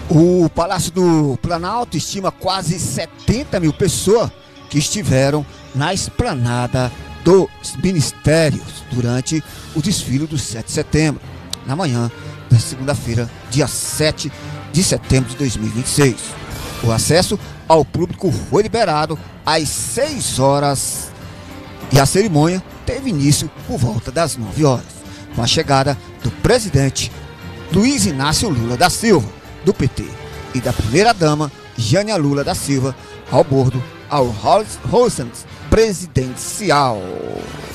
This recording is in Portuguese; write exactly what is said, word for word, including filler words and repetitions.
O Palácio do Planalto estima quase setenta mil pessoas que estiveram na esplanada dos ministérios durante o desfile do sete de setembro, na manhã da segunda-feira, dia sete de setembro de dois mil e vinte e seis. O acesso ao público foi liberado às seis horas e a cerimônia teve início por volta das nove horas, com a chegada do presidente Luiz Inácio Lula da Silva, do P T, e da primeira-dama Jânia Lula da Silva ao bordo ao Rolls Royce presidencial.